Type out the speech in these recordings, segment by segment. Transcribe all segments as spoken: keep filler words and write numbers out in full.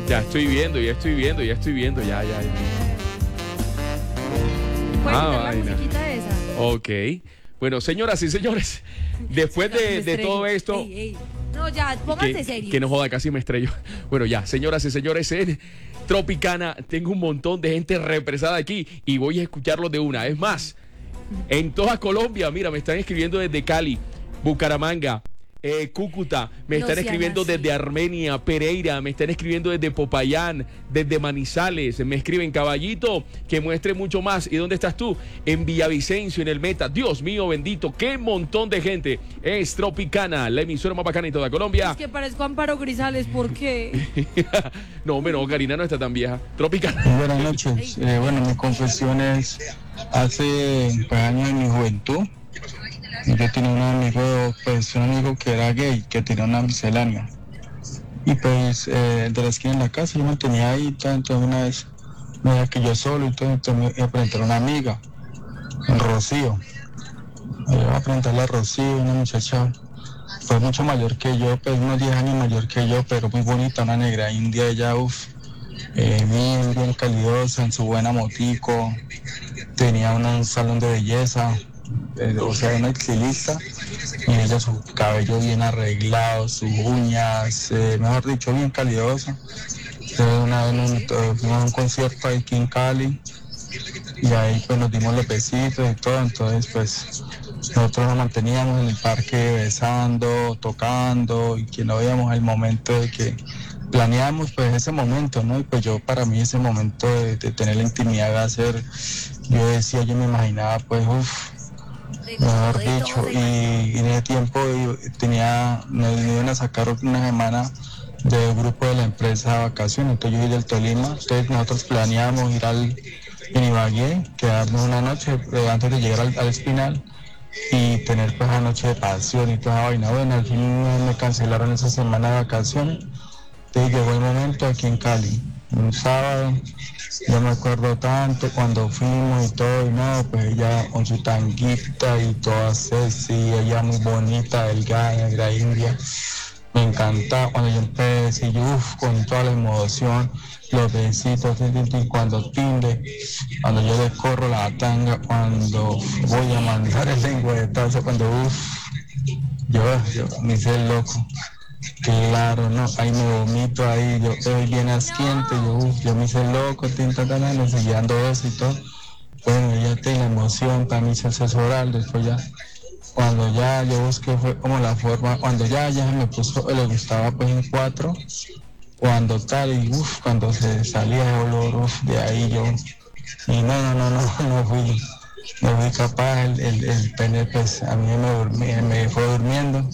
Ya estoy viendo, ya estoy viendo, ya estoy viendo, ya, ya, ya. ¿Puedes Ah, quitar la vaina. musiquita esa? Ok. Bueno, señoras y señores, después de, de todo esto... Ey, ey. No, ya, póngase Que, serio. que no joda, casi me estrello. Bueno, ya, señoras y señores, en Tropicana tengo un montón de gente represada aquí y voy a escucharlos de una. Es más, en toda Colombia, mira, me están escribiendo desde Cali, Bucaramanga, eh, Cúcuta, me No están sean escribiendo así. desde Armenia, Pereira, me están escribiendo desde Popayán, desde Manizales, me escriben Caballito, que muestre mucho más. ¿Y dónde estás tú? En Villavicencio, en el Meta. Dios mío, bendito, qué montón de gente. Es Tropicana, la emisora más bacana de toda Colombia. Es que parezco Amparo Grisales, ¿por qué? No, hombre, no, Karina no está tan vieja. Tropicana. Buenas noches. Eh, bueno, mi confesión es, hace pues, años en mi juventud, yo tenía un amigo, pues un amigo que era gay, que tenía una miscelánea. Y pues eh, de la esquina de la casa yo me tenía ahí, y todo, entonces una vez me dejé que yo solo, y todo, entonces me iba a presentar a una amiga, Rocío. Me iba a presentarle a Rocío, una muchacha, fue mucho mayor que yo, pues unos diez años mayor que yo, pero muy bonita, una negra india, ella, uff. Eh, bien, bien calidosa, en su buena motico, tenía una- un salón de belleza, eh, o sea, una estilista, y ella su cabello bien arreglado, sus uñas, eh, mejor dicho, bien calidosa. Entonces, una vez nos- eh, fuimos a un concierto aquí en Cali, y ahí pues nos dimos los besitos y todo, entonces pues nosotros nos manteníamos en el parque besando, tocando, y que no veíamos el momento de que planeamos pues ese momento, ¿no? Y pues yo para mí ese momento de, de tener la intimidad de hacer, yo decía, yo me imaginaba pues, uff, mejor dicho, y, y en ese tiempo yo tenía, nos iban a sacar una semana del grupo de la empresa de vacaciones, entonces yo soy del Tolima, entonces nosotros planeamos ir al en Ibagué, quedarnos una noche eh, antes de llegar al, al Espinal y tener pues la noche de pasión y toda esa vaina. Bueno, al fin eh, me cancelaron esa semana de vacaciones. Entonces llegó el momento aquí en Cali, un sábado, yo me acuerdo tanto cuando fuimos y todo, y no, pues ella con su tanguita y toda sexy, ella muy bonita, delgada, negra india. Me encantaba cuando yo empecé, yo uff, con toda la emoción, los besitos, tin, tin, tin, cuando tinde, cuando yo le corro la tanga, cuando voy a mandar el lengüetazo, cuando uff, yo, yo me hice el loco. Claro, no, ahí me vomito, ahí yo estoy bien asquiente, yo, uf, yo me hice loco, tinta, tana, le seguía dando eso y todo. Bueno, ya tengo la emoción, para mí hice el sexo oral, después ya, cuando ya yo busqué fue como la forma, cuando ya, ya me puso, le gustaba pues en cuatro, cuando tal, y uff, cuando se salía el olor, uff, de ahí yo, y no, no, no, no, no fui, no fui capaz, el, el, el pene pues a mí me, dormí, me fue durmiendo.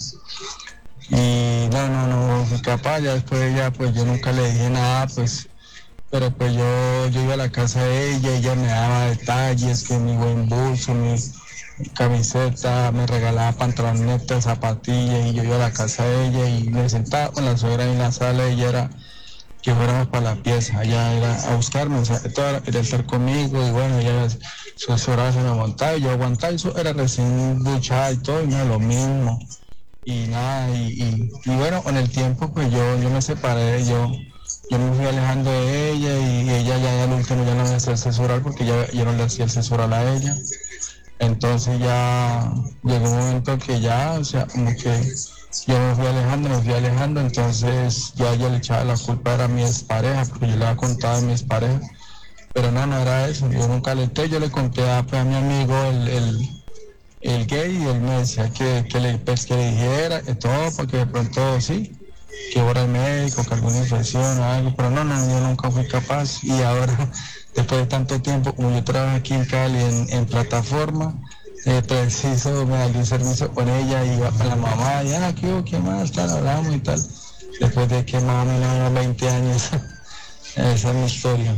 Y no, no, no fui capaz, ya después de ella, pues yo nunca le dije nada, pues, pero pues yo, yo iba a la casa de ella, ella me daba detalles, que mi buen bolso, mi camiseta, me regalaba pantalonetas, zapatillas, y yo iba a la casa de ella y me sentaba con la suegra en la sala, y ella era que fuéramos para la pieza, ella era a buscarme, o sea, toda quería estar conmigo, y bueno, ella su suegra se me montaba y yo aguantaba, y eso era recién duchada y todo, y no, lo mismo. Y nada, y, y, y bueno, con el tiempo pues yo, yo me separé, yo, yo me fui alejando de ella, y ella ya al último ya no me hacía el sexo oral porque ya, yo no le hacía el sexo oral a ella. Entonces ya llegó un momento que ya, o sea, como que yo me fui alejando, me fui alejando, entonces ya yo le echaba la culpa a mi expareja, porque yo le había contado a mi expareja, pero no, no era eso, yo nunca le entré, yo le conté a, pues, a mi amigo el... el el gay, y él me decía que, que, le, pues, que le dijera que todo, porque de pronto sí, que ahora el médico, que alguna infección o algo, pero no, no, yo nunca fui capaz. Y ahora, después de tanto tiempo, como yo trabajo aquí en Cali en, en plataforma, eh, preciso, me salió un servicio con ella, y iba con la mamá, y ah, ¿qué, qué más? Tal, hablamos y tal. Después de que más o menos veinte años, esa es mi historia.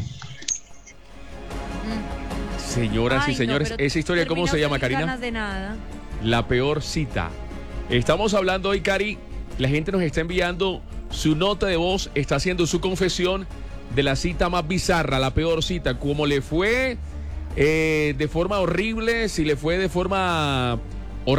Señoras Ay, y señores, no, pero esa historia, ¿cómo termina se llama, sin Karina? ganas de nada. La peor cita. Estamos hablando hoy, Cari. La gente nos está enviando su nota de voz, está haciendo su confesión de la cita más bizarra, la peor cita. Cómo le fue, eh, de forma horrible, si le fue de forma